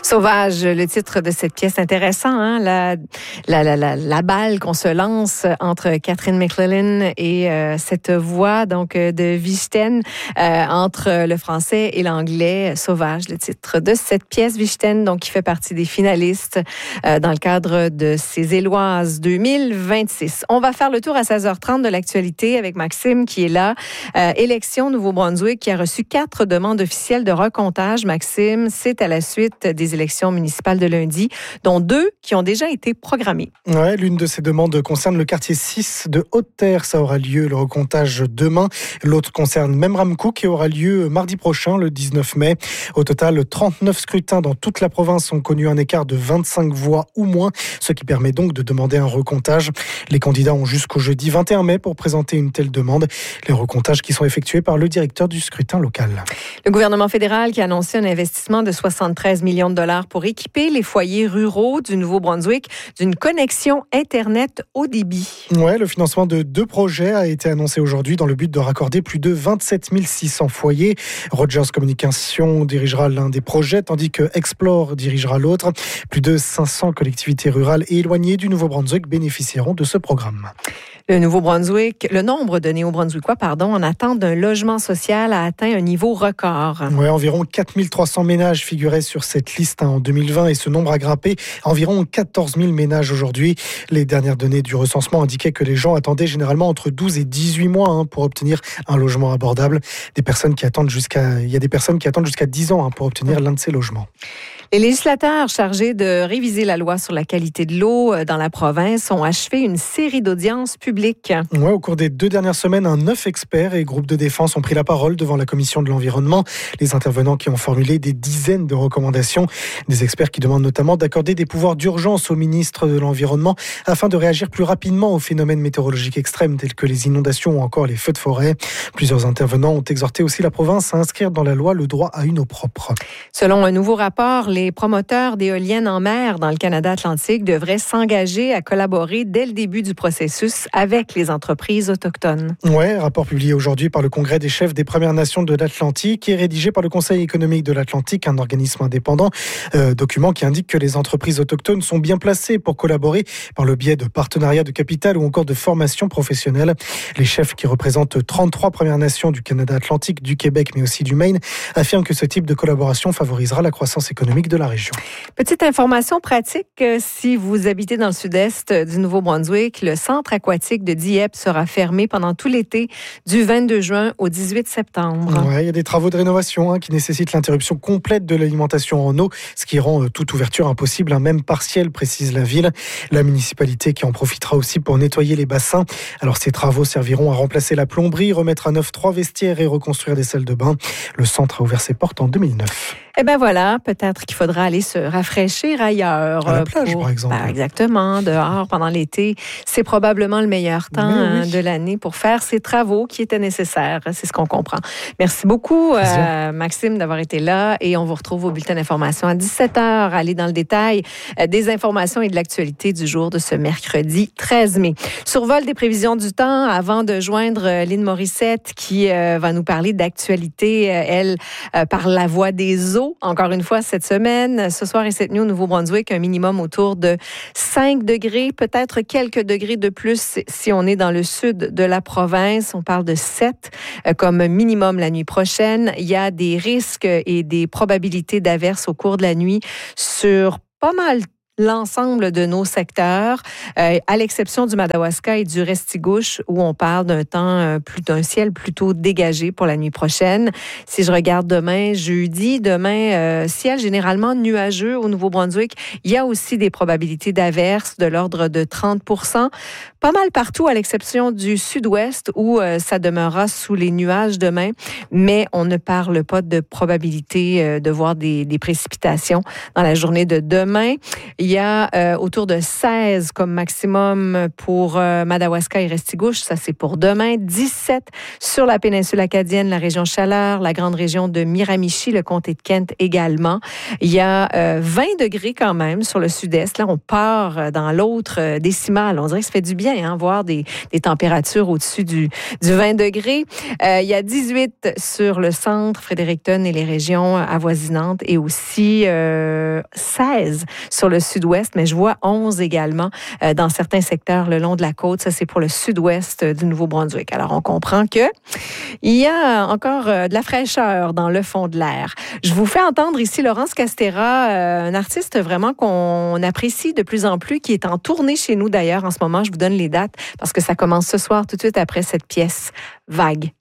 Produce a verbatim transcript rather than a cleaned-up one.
Sauvage, le titre de cette pièce intéressant, hein? la, la, la, la, la balle qu'on se lance entre Catherine McLellan et euh, cette voix donc de Vichten euh, entre le français et l'anglais. Sauvage, le titre de cette pièce. Vichten, donc qui fait partie des finalistes euh, dans le cadre de ces Éloises deux mille vingt-six. On va faire le tour à seize heures trente de l'actualité avec Maxime qui est là. Euh, élection Nouveau-Brunswick qui a reçu quatre demandes officielles de recomptage. Maxime, c'est à la suite des élections municipales de lundi, dont deux qui ont déjà été programmées. Ouais, l'une de ces demandes concerne le quartier six de Haute-Terre. Ça aura lieu, le recomptage demain. L'autre concerne Memramcook et aura lieu mardi prochain, le dix-neuf mai. Au total, trente-neuf scrutins dans toute la province ont connu un écart de vingt-cinq voix ou moins, ce qui permet donc de demander un recomptage. Les candidats ont jusqu'au jeudi vingt et un mai pour présenter une telle demande. Les recomptages qui sont effectués par le directeur du scrutin local. Le gouvernement fédéral qui a annoncé un investissement de soixante-treize millions de dollars pour équiper les foyers ruraux du Nouveau-Brunswick d'une connexion Internet haut débit. Ouais, le financement de deux projets a été annoncé aujourd'hui dans le but de raccorder plus de vingt-sept mille six cents foyers. Rogers Communication dirigera l'un des projets, tandis que Explore dirigera l'autre. Plus de cinq cents collectivités rurales et éloignées du Nouveau-Brunswick bénéficieront de ce programme. Le Nouveau-Brunswick, le nombre de Néo-Brunswickois, pardon, en attente d'un logement social a atteint un niveau record. Ouais, environ quatre mille trois cents ménages figuraient sur cette liste hein, en deux mille vingt et ce nombre a grimpé à environ quatorze mille ménages aujourd'hui. Les dernières données du recensement indiquaient que les gens attendaient généralement entre douze et dix-huit mois hein, pour obtenir un logement abordable. Des personnes qui attendent jusqu'à, il y a des personnes qui attendent jusqu'à dix ans hein, pour obtenir l'un de ces logements. Les législateurs chargés de réviser la loi sur la qualité de l'eau dans la province ont achevé une série d'audiences publiques. Ouais, au cours des deux dernières semaines, neuf experts et groupes de défense ont pris la parole devant la commission de l'environnement. Les intervenants qui ont formulé des dizaines de recommandations. Des experts qui demandent notamment d'accorder des pouvoirs d'urgence au ministre de l'Environnement afin de réagir plus rapidement aux phénomènes météorologiques extrêmes tels que les inondations ou encore les feux de forêt. Plusieurs intervenants ont exhorté aussi la province à inscrire dans la loi le droit à une eau propre. Selon un nouveau rapport, les promoteurs d'éoliennes en mer dans le Canada Atlantique devraient s'engager à collaborer dès le début du processus avec les entreprises autochtones. Ouais, rapport publié aujourd'hui par le Congrès des chefs des Premières Nations de l'Atlantique et rédigé par le Conseil économique de l'Atlantique, un organisme indépendant. Euh, document qui indique que les entreprises autochtones sont bien placées pour collaborer par le biais de partenariats de capital ou encore de formation professionnelle. Les chefs qui représentent trente-trois Premières Nations du Canada Atlantique, du Québec mais aussi du Maine affirment que ce type de collaboration favorisera la croissance économique de la région. Petite information pratique, si vous habitez dans le sud-est du Nouveau-Brunswick, le centre aquatique de Dieppe sera fermé pendant tout l'été du vingt-deux juin au dix-huit septembre. Ouais, il y a des travaux de rénovation hein, qui nécessitent l'interruption complète de l'alimentation en eau, ce qui rend euh, toute ouverture impossible, hein, même partielle, précise la ville. La municipalité qui en profitera aussi pour nettoyer les bassins. Alors ces travaux serviront à remplacer la plomberie, remettre à neuf trois vestiaires et reconstruire des salles de bain. Le centre a ouvert ses portes en deux mille neuf. Eh bien voilà, peut-être qu'il faudra aller se rafraîchir ailleurs. À la plage, pour, par exemple. Ben, exactement, dehors pendant l'été. C'est probablement le meilleur temps oui. hein, de l'année pour faire ces travaux qui étaient nécessaires. C'est ce qu'on comprend. Merci beaucoup, euh, Maxime, d'avoir été là. Et on vous retrouve au bulletin d'information à dix-sept heures. Allez dans le détail euh, des informations et de l'actualité du jour de ce mercredi treize mai. Survol des prévisions du temps avant de joindre Lynn Morissette qui euh, va nous parler d'actualité, euh, elle, euh, par la voix des eaux. Encore une fois, cette semaine, ce soir et cette nuit au Nouveau-Brunswick, un minimum autour de cinq degrés, peut-être quelques degrés de plus si on est dans le sud de la province. On parle de sept comme minimum la nuit prochaine. Il y a des risques et des probabilités d'averses au cours de la nuit sur pas mal l'ensemble de nos secteurs, euh, à l'exception du Madawaska et du Restigouche, où on parle d'un temps, euh, plus d'un ciel plutôt dégagé pour la nuit prochaine. Si je regarde demain, jeudi, demain, euh, ciel généralement nuageux au Nouveau-Brunswick. Il y a aussi des probabilités d'averses de l'ordre de trente pour cent. Pas mal partout, à l'exception du sud-ouest, où euh, ça demeurera sous les nuages demain, mais on ne parle pas de probabilité euh, de voir des, des précipitations dans la journée de demain. Il Il y a euh, autour de seize comme maximum pour euh, Madawaska et Restigouche. Ça, c'est pour demain. dix-sept sur la péninsule acadienne, la région Chaleur, la grande région de Miramichi, le comté de Kent également. Il y a euh, vingt degrés quand même sur le sud-est. Là, on part dans l'autre euh, décimale. On dirait que ça fait du bien, hein, voir des, des températures au-dessus du, du vingt degrés. Euh, il y a dix-huit sur le centre, Fredericton et les régions avoisinantes, et aussi euh, seize sur le sud-ouest, mais je vois onze également euh, dans certains secteurs le long de la côte. Ça, c'est pour le sud-ouest du Nouveau-Brunswick. Alors, on comprend que il y a encore euh, de la fraîcheur dans le fond de l'air. Je vous fais entendre ici Laurence Castera, euh, un artiste vraiment qu'on apprécie de plus en plus, qui est en tournée chez nous d'ailleurs en ce moment. Je vous donne les dates parce que ça commence ce soir tout de suite après cette pièce Vague.